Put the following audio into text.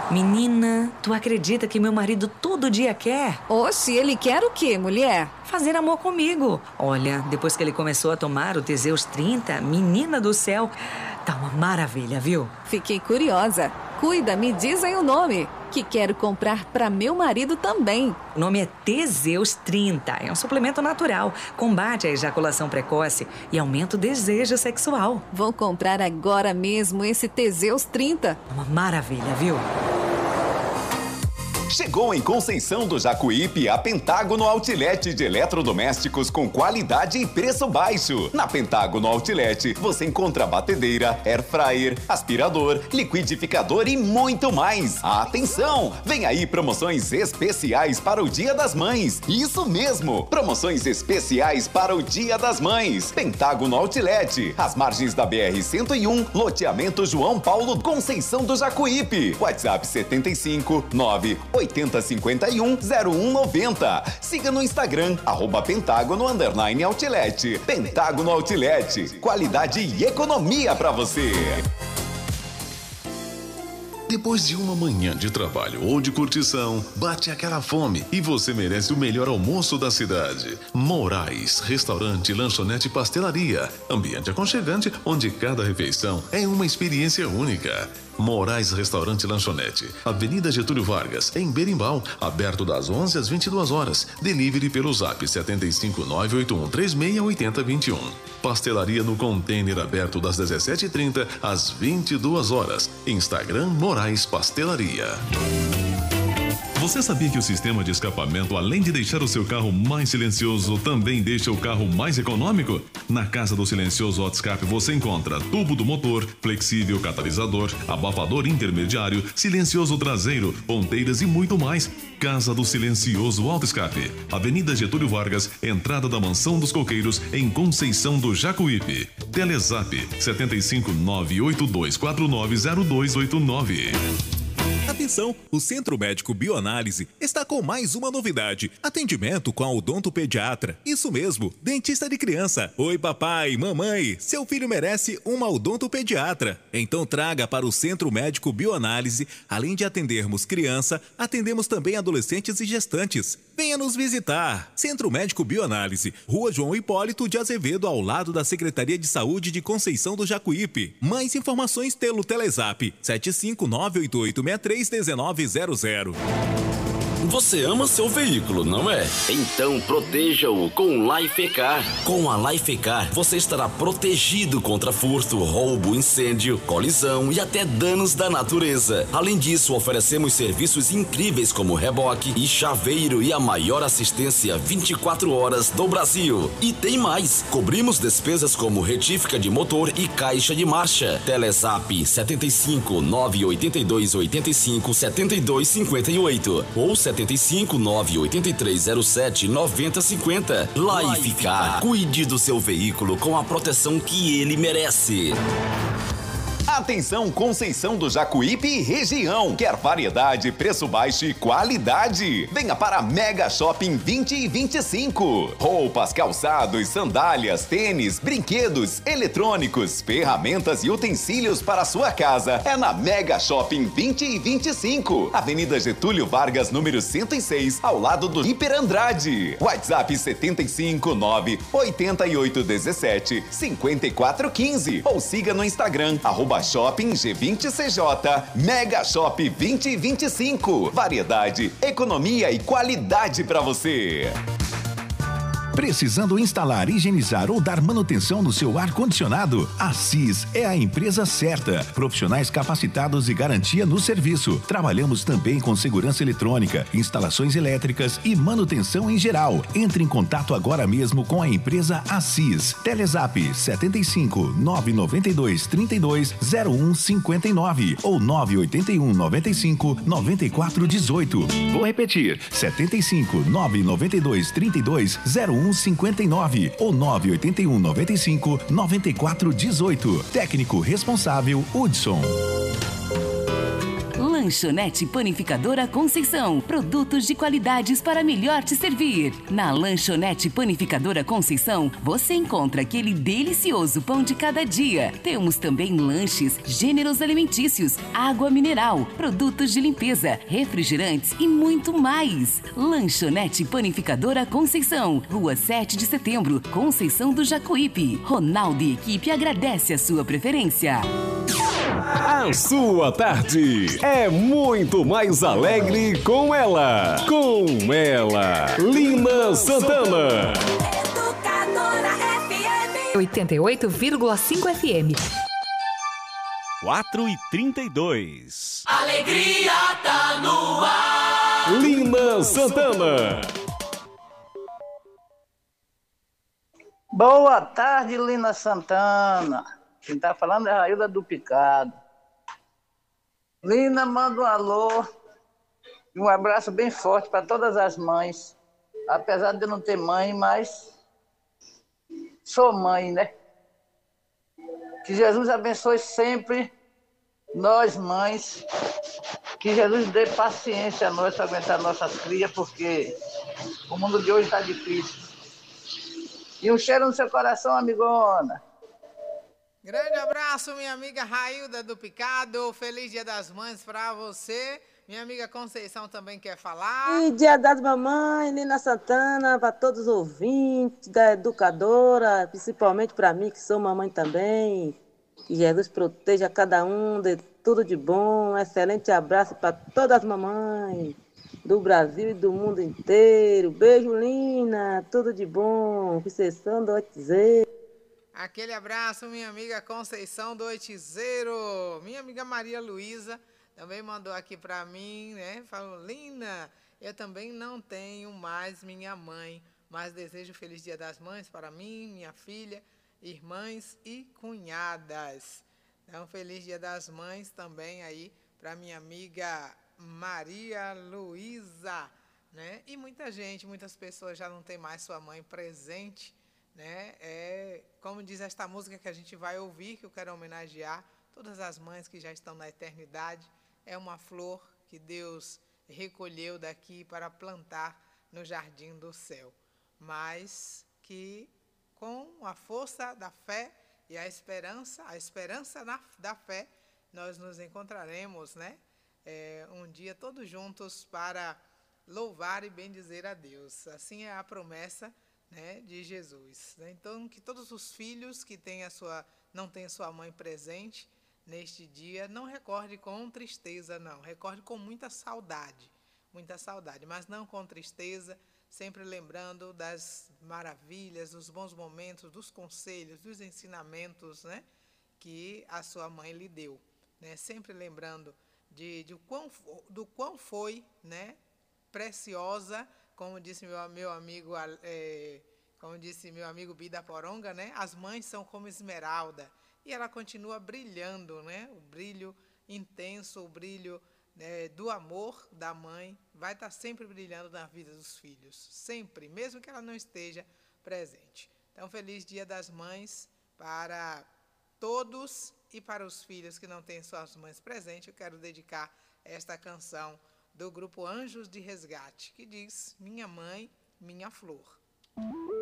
Menina, tu acredita que meu marido todo dia quer? Oxe, ele quer o quê, mulher? Fazer amor comigo. Olha, depois que ele começou a tomar o Teseus 30, menina do céu, tá uma maravilha, viu? Fiquei curiosa. Cuida, me diz aí o nome, que quero comprar para meu marido também. O nome é Teseus 30. É um suplemento natural. Combate a ejaculação precoce e aumenta o desejo sexual. Vou comprar agora mesmo esse Teseus 30. Uma maravilha, viu? Chegou em Conceição do Jacuípe a Pentágono Outlet de eletrodomésticos com qualidade e preço baixo. Na Pentágono Outlet você encontra batedeira, air fryer, aspirador, liquidificador e muito mais. Atenção! Vem aí promoções especiais para o Dia das Mães. Isso mesmo! Promoções especiais para o Dia das Mães. Pentágono Outlet, às margens da BR-101, loteamento João Paulo, Conceição do Jacuípe. WhatsApp 75 9 8051-0190. Siga no Instagram, @Pentágono_Outlet. Pentágono Outlet. Qualidade e economia pra você. Depois de uma manhã de trabalho ou de curtição, bate aquela fome e você merece o melhor almoço da cidade. Moraes, restaurante, lanchonete e pastelaria. Ambiente aconchegante, onde cada refeição é uma experiência única. Moraes Restaurante e Lanchonete, Avenida Getúlio Vargas, em Berimbau, aberto das 11 às 22 horas. Delivery pelo Zap 75981368021. Pastelaria no container aberto das 17h30 às 22 horas. Instagram Moraes Pastelaria. Você sabia que o sistema de escapamento, além de deixar o seu carro mais silencioso, também deixa o carro mais econômico? Na Casa do Silencioso Auto Escape você encontra tubo do motor, flexível catalisador, abafador intermediário, silencioso traseiro, ponteiras e muito mais. Casa do Silencioso Auto Escape, Avenida Getúlio Vargas, entrada da Mansão dos Coqueiros, em Conceição do Jacuípe. Telezap 75982490289. Atenção, o Centro Médico Bioanálise está com mais uma novidade. Atendimento com a odontopediatra. Isso mesmo, dentista de criança. Oi papai, mamãe, seu filho merece uma odontopediatra. Então traga para o Centro Médico Bioanálise. Além de atendermos criança, atendemos também adolescentes e gestantes. Venha nos visitar. Centro Médico Bioanálise, Rua João Hipólito de Azevedo, ao lado da Secretaria de Saúde de Conceição do Jacuípe. Mais informações pelo Telezap 75988631900. Você ama seu veículo, não é? Então proteja-o com Lifecar. Com a Lifecar, você estará protegido contra furto, roubo, incêndio, colisão e até danos da natureza. Além disso, oferecemos serviços incríveis como reboque e chaveiro e a maior assistência 24 horas do Brasil. E tem mais, cobrimos despesas como retífica de motor e caixa de marcha. Telezap 75 982 85 72 58 ou 75 98307 9050. Lifecar. Cuide do seu veículo com a proteção que ele merece. Atenção, Conceição do Jacuípe e região. Quer variedade, preço baixo e qualidade? Venha para a Mega Shopping 20 e 25. Roupas, calçados, sandálias, tênis, brinquedos, eletrônicos, ferramentas e utensílios para a sua casa. É na Mega Shopping 20 e 25. Avenida Getúlio Vargas, número 106, ao lado do Hiper Andrade. WhatsApp 75 9 8817 5415 ou siga no Instagram @Shopping G20CJ. Mega Shop 2025. Variedade, economia e qualidade para você. Precisando instalar, higienizar ou dar manutenção no seu ar-condicionado? A CIS é a empresa certa. Profissionais capacitados e garantia no serviço. Trabalhamos também com segurança eletrônica, instalações elétricas e manutenção em geral. Entre em contato agora mesmo com a empresa ACIS. Telezap 75 992 32 01 59 ou 981 95 94 18. Vou repetir: 75 992 32 01 59 ou 981 95 94 18. Técnico responsável Hudson. Lanchonete Panificadora Conceição. Produtos de qualidades para melhor te servir. Na Lanchonete Panificadora Conceição, você encontra aquele delicioso pão de cada dia. Temos também lanches, gêneros alimentícios, água mineral, produtos de limpeza, refrigerantes e muito mais. Lanchonete Panificadora Conceição, Rua 7 de Setembro, Conceição do Jacuípe. Ronaldo e equipe agradece a sua preferência. A sua tarde é muito mais alegre com ela. Com ela, Lina Santana. Educadora FM 88,5 FM. 4h32. Alegria tá no ar. Lina Santana. Boa tarde, Lina Santana. Quem está falando é a Railda do Picado. Lina, manda um alô e um abraço bem forte para todas as mães. Apesar de eu não ter mãe, mas sou mãe, né? Que Jesus abençoe sempre nós, mães. Que Jesus dê paciência a nós para aguentar nossas crias, porque o mundo de hoje está difícil. E um cheiro no seu coração, amigona. Grande abraço, minha amiga Railda do Picado. Feliz Dia das Mães para você. Minha amiga Conceição também quer falar. E Dia das Mamães, Lina Santana, para todos os ouvintes da Educadora, principalmente para mim, que sou mamãe também. Que Jesus proteja cada um, de tudo de bom. Um excelente abraço para todas as mamães do Brasil e do mundo inteiro. Beijo, Lina. Tudo de bom. Conceição do Oitizeiro. Aquele abraço, minha amiga Conceição do Oitizeiro. Minha amiga Maria Luísa também mandou aqui para mim, né? Falou, Lina, eu também não tenho mais minha mãe, mas desejo feliz Dia das Mães para mim, minha filha, irmãs e cunhadas. Então, feliz Dia das Mães também aí para minha amiga Maria Luísa, né? E muita gente, muitas pessoas já não tem mais sua mãe presente, né? Como diz esta música que a gente vai ouvir, que eu quero homenagear todas as mães que já estão na eternidade. É uma flor que Deus recolheu daqui para plantar no jardim do céu, mas que com a força da fé e a esperança da fé, nós nos encontraremos, né? Um dia todos juntos para louvar e bendizer a Deus. Assim é a promessa, né, de Jesus. Então, que todos os filhos que não têm sua mãe presente neste dia, não recorde com tristeza, não. Recorde com muita saudade, mas não com tristeza, sempre lembrando das maravilhas, dos bons momentos, dos conselhos, dos ensinamentos, né, que a sua mãe lhe deu, né? Sempre lembrando do quão foi, né, preciosa, como disse meu amigo Bida Poronga, né? As mães são como esmeralda e ela continua brilhando, né? O brilho intenso, o brilho, né, do amor da mãe vai estar sempre brilhando na vida dos filhos, sempre, mesmo que ela não esteja presente. Então, feliz Dia das Mães para todos e para os filhos que não têm suas mães presentes. Eu quero dedicar esta canção do grupo Anjos de Resgate, que diz Minha Mãe, Minha Flor.